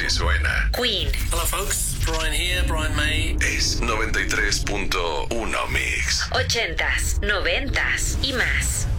que suena. Queen. Hello folks, Brian here, Brian May. Es 93.1 Mix. 80s, 90s y más.